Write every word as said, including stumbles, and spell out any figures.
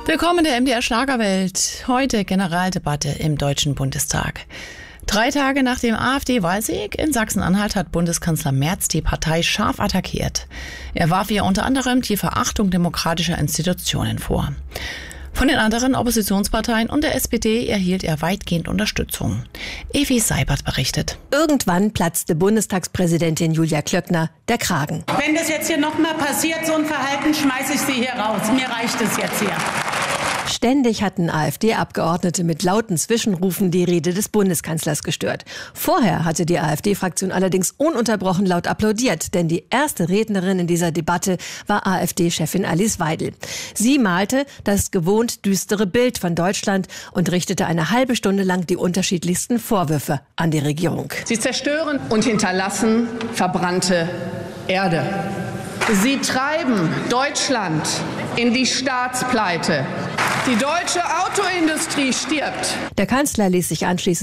Willkommen in der M D R Schlagerwelt. Heute Generaldebatte im Deutschen Bundestag. Drei Tage nach dem AfD-Wahlsieg in Sachsen-Anhalt hat Bundeskanzler Merz die Partei scharf attackiert. Er warf ihr unter anderem die Verachtung demokratischer Institutionen vor. Von den anderen Oppositionsparteien und der S P D erhielt er weitgehend Unterstützung. Evi Seibert berichtet. Irgendwann platzte Bundestagspräsidentin Julia Klöckner der Kragen. Wenn das jetzt hier nochmal passiert, so ein Verhalten, schmeiße ich Sie hier raus. Mir reicht es jetzt hier. Ständig hatten AfD-Abgeordnete mit lauten Zwischenrufen die Rede des Bundeskanzlers gestört. Vorher hatte die AfD-Fraktion allerdings ununterbrochen laut applaudiert, denn die erste Rednerin in dieser Debatte war AfD-Chefin Alice Weidel. Sie malte das gewohnt düstere Bild von Deutschland und richtete eine halbe Stunde lang die unterschiedlichsten Vorwürfe an die Regierung. Sie zerstören und hinterlassen verbrannte Erde. Sie treiben Deutschland in die Staatspleite. Die deutsche Autoindustrie stirbt. Der Kanzler ließ sich anschließend